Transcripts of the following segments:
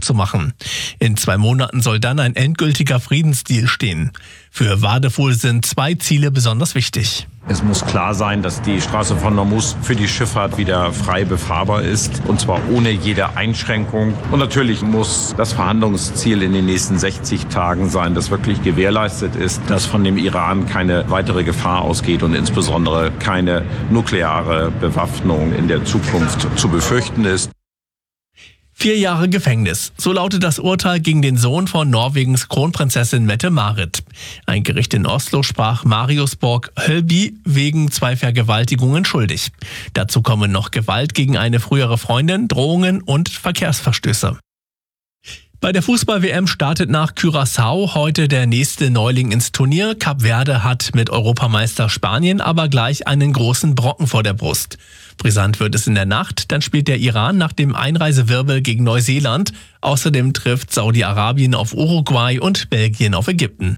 zu machen. In 2 Monaten soll dann ein endgültiger Friedensdeal stehen. Für Wadefuhl sind 2 Ziele besonders wichtig. Es muss klar sein, dass die Straße von Hormuz für die Schifffahrt wieder frei befahrbar ist, und zwar ohne jede Einschränkung. Und natürlich muss das Verhandlungsziel in den nächsten 60 Tagen sein, dass wirklich gewährleistet ist, dass von dem Iran keine weitere Gefahr ausgeht und insbesondere keine nukleare Bewaffnung in der Zukunft zu befürchten ist. 4 Jahre Gefängnis. So lautet das Urteil gegen den Sohn von Norwegens Kronprinzessin Mette-Marit. Ein Gericht in Oslo sprach Marius Borg Hölby wegen 2 Vergewaltigungen schuldig. Dazu kommen noch Gewalt gegen eine frühere Freundin, Drohungen und Verkehrsverstöße. Bei der Fußball-WM startet nach Curaçao heute der nächste Neuling ins Turnier. Kap Verde hat mit Europameister Spanien aber gleich einen großen Brocken vor der Brust. Brisant wird es in der Nacht, dann spielt der Iran nach dem Einreisewirbel gegen Neuseeland. Außerdem trifft Saudi-Arabien auf Uruguay und Belgien auf Ägypten.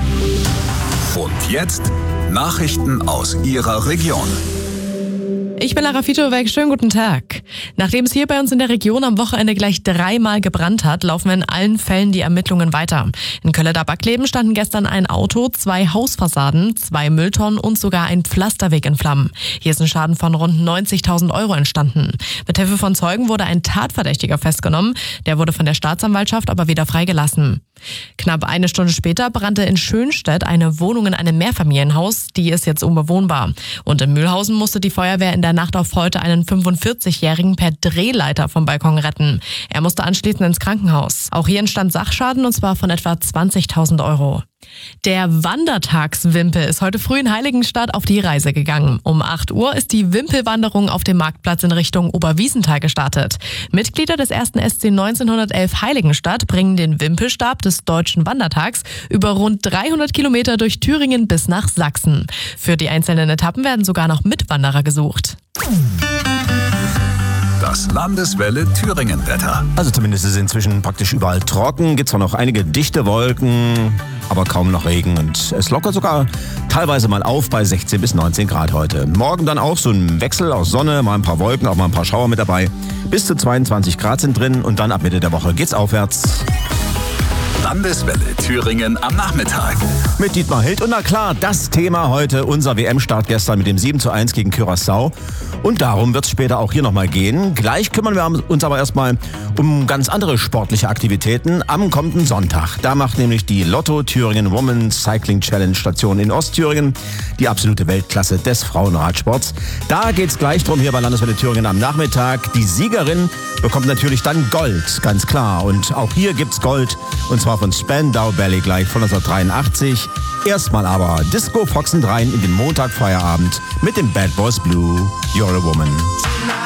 Und jetzt Nachrichten aus Ihrer Region. Ich bin Lara Fitowek, schönen guten Tag. Nachdem es hier bei uns in der Region am Wochenende gleich 3-mal gebrannt hat, laufen in allen Fällen die Ermittlungen weiter. In Kölleder-Backleben standen gestern ein Auto, 2 Hausfassaden, 2 Mülltonnen und sogar ein Pflasterweg in Flammen. Hier ist ein Schaden von rund 90.000 € entstanden. Mit Hilfe von Zeugen wurde ein Tatverdächtiger festgenommen. Der wurde von der Staatsanwaltschaft aber wieder freigelassen. Knapp 1 Stunde später brannte in Schönstedt eine Wohnung in einem Mehrfamilienhaus. Die ist jetzt unbewohnbar. Und in Mühlhausen musste die Feuerwehr in der Nacht auf heute einen 45-Jährigen per Drehleiter vom Balkon retten. Er musste anschließend ins Krankenhaus. Auch hier entstand Sachschaden, und zwar von etwa 20.000 €. Der Wandertagswimpel ist heute früh in Heiligenstadt auf die Reise gegangen. Um 8 Uhr ist die Wimpelwanderung auf dem Marktplatz in Richtung Oberwiesenthal gestartet. Mitglieder des 1. SC 1911 Heiligenstadt bringen den Wimpelstab des Deutschen Wandertags über rund 300 Kilometer durch Thüringen bis nach Sachsen. Für die einzelnen Etappen werden sogar noch Mitwanderer gesucht. Das Landeswelle Thüringen-Wetter. Also zumindest ist es inzwischen praktisch überall trocken. Gibt zwar noch einige dichte Wolken, aber kaum noch Regen. Und es lockert sogar teilweise mal auf bei 16 bis 19 Grad heute. Morgen dann auch so ein Wechsel aus Sonne, mal ein paar Wolken, auch mal ein paar Schauer mit dabei. Bis zu 22 Grad sind drin und dann ab Mitte der Woche geht's aufwärts. Landeswelle Thüringen am Nachmittag. Mit Dietmar Hild und na klar, das Thema heute, unser WM-Start gestern mit dem 7:1 gegen Curaçao. Und darum wird es später auch hier nochmal gehen. Gleich kümmern wir uns aber erstmal um ganz andere sportliche Aktivitäten am kommenden Sonntag. Da macht nämlich die Lotto Thüringen Women's Cycling Challenge Station in Ostthüringen die absolute Weltklasse des Frauenradsports. Da geht's gleich drum hier bei Landeswelle Thüringen am Nachmittag. Die Siegerin bekommt natürlich dann Gold, ganz klar. Und auch hier gibt's Gold, und zwar von Spandau Ballet gleich von 1983. Erstmal aber Disco Foxen rein in den Montagfeierabend mit dem Bad Boys Blue, You're a Woman.